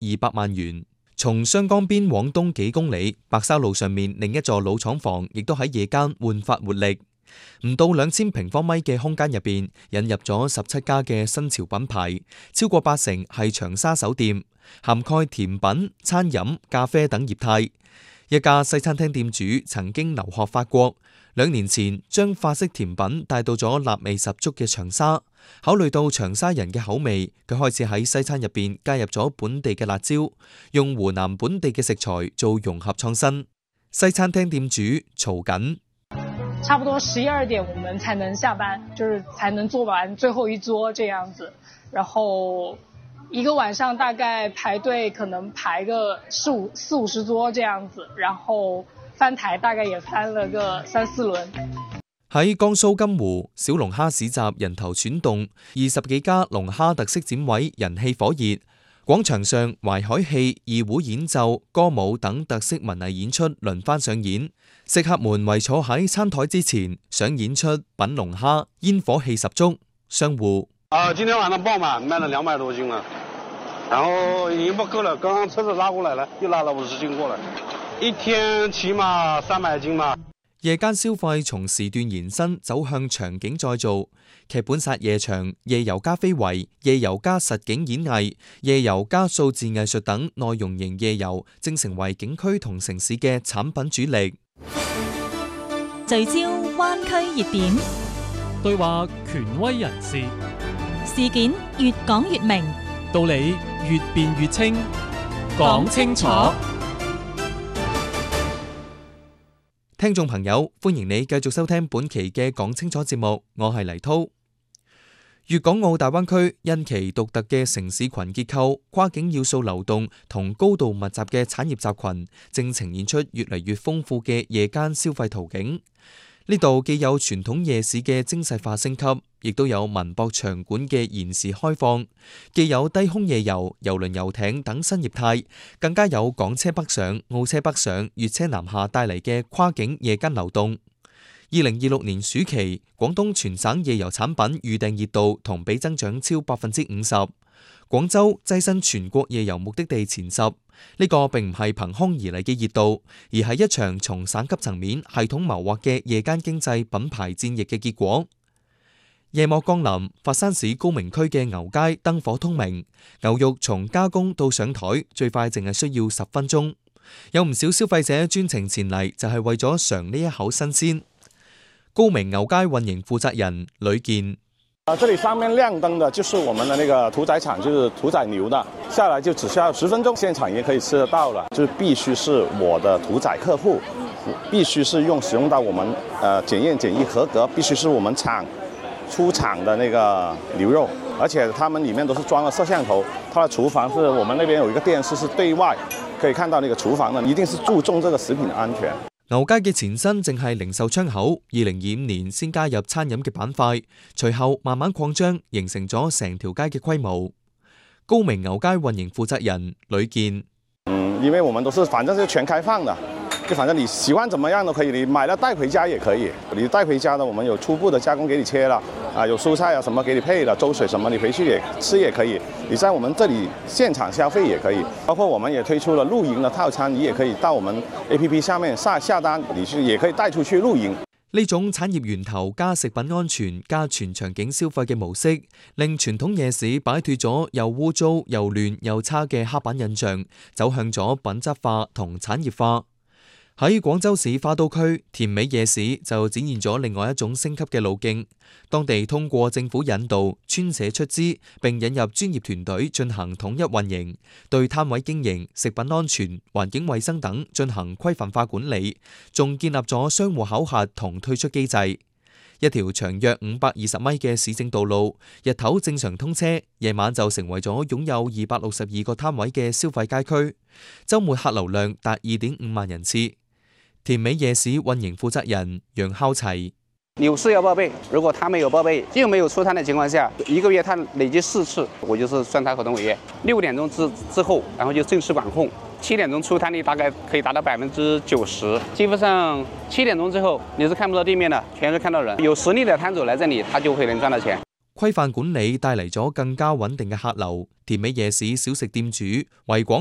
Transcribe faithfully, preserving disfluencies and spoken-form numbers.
二百萬元。從雙江邊往東幾公里，白沙路上面另一座老廠房亦都喺夜間煥發活力。唔到兩千平方米嘅空間入邊，引入咗十七家嘅新潮品牌，超過八成係長沙手店，涵蓋甜品、餐飲、咖啡等業態。一家西餐廳店主曾經留學法國，兩年前將法式甜品帶到咗辣味十足嘅長沙。考慮到長沙人嘅口味，佢開始喺西餐入邊加入咗本地嘅辣椒，用湖南本地嘅食材做融合創新。西餐廳店主曹緊： 差不多十一二點我們才能下班，就是才能做完最後一桌這樣子，然後一個晚上大概排隊可能排個四五四五十桌這樣子，然後翻台大概也翻了個三四輪。 喺江蘇金湖，小龍蝦市集人頭攒動，二十幾家龍蝦特色展位人氣火熱。廣場上淮海戲、二胡演奏、歌舞等特色文藝演出輪番上演，食客們圍坐喺餐台之前，想演出品龍蝦，煙火氣十足。商戶： 啊，今天晚上爆滿，賣了兩百多斤了，然後已經不夠了，剛剛車子拉過來了，又拉了五十斤過來，一天起碼三百斤嘛。 夜間消費從時段延伸走向場景再造，劇本殺夜場、夜遊加非遺、夜遊加實景演藝、夜遊加數字藝術等內容型夜遊，正成為景區同城市嘅產品主力。 聚焦灣區熱點， 對話權威人士， 事件越講越明， 道理越辯越清，講清楚。 聽眾朋友，歡迎你繼續收聽本期嘅講清楚節目，我係黎濤。粵港澳大灣區因其獨特嘅城市群結構、跨境要素流動同高度密集嘅產業集群，正呈現出越嚟越豐富嘅夜間消費途徑。呢度既有傳統夜市嘅精細化升級，亦都有文博場館嘅延時開放，既有低空夜遊、郵輪遊艇等新業態，更加有港車北上、澳車北上、粵車南下帶嚟嘅跨境夜間流動。二零二六年暑期，廣東全省夜遊產品預訂熱度同比增長超百分之五十。廣州躋身全國夜遊目的地前十，呢個並唔係憑空而嚟嘅熱度，而係一場從省級層面系統謀劃嘅夜間經濟品牌戰役嘅結果。夜幕降臨，佛山市高明區嘅牛街燈火通明，牛肉從加工到上台最快淨係需要十分鐘。有唔少消費者專程前嚟，就係為咗嘗呢一口新鮮。高明牛街運營負責人呂健： 啊，這裡上面亮燈的就是我們的那個屠宰場，就是屠宰牛的，下來就只需要十分鐘，現場也可以吃得到了。就必須是我的屠宰客戶，必須是用使用到我們呃檢驗檢疫合格，必須是我們廠出廠的那個牛肉，而且他們裡面都是裝了攝像頭，它的廚房是我們那邊有一個電視，是對外可以看到那個廚房的，一定是注重這個食品的安全。 牛街嘅前身正係零售窗口，二零二五年先加入餐飲嘅板塊，隨後慢慢擴張，形成咗成條街嘅規模。高明牛街運營負責人呂健： 嗯，因為我們都是反正是全開放的，就反正你喜歡怎麼樣都可以，你買了帶回家也可以。你帶回家的，我們有初步的加工給你切了，啊，有蔬菜啊什麼給你配了，粥水什麼你回去也吃也可以。你在我們這裡現場消費也可以，包括我們也推出了露營的套餐，你也可以到我們 A P P 下面下下單，你去也可以帶出去露營。 呢種產業源頭加食品安全加全場景消費嘅模式，令傳統夜市擺脫咗又污糟又亂又差嘅刻板印象，走向咗品質化同產業化。喺廣州市花都區田尾夜市就展現咗另外一種升級嘅路徑，當地通過政府引導、村社出資，並引入專業團隊進行統一運營，對攤位經營、食品安全、環境衛生等進行規範化管理，仲建立咗商戶考核同退出機制。一條長約五百二十米嘅市政道路，日頭正常通車，夜晚就成為咗擁有二百六十二個攤位嘅消費街區，週末客流量達二點五萬人次。田尾夜市運營負責人楊孝齊： 牛市要報備，如果他沒有報備，又沒有出攤的情況下，一個月他累計四次，我就是算他合同違約。六點鐘之之後，然後就正式管控。七點鐘出攤率大概可以達到百分之九十，基本上七點鐘之後你是看不到地面的，全是看到人。有實力的攤主來這裡，他就會能賺到錢。 規範管理帶嚟咗更加穩定嘅客流。田尾夜市小食店主維廣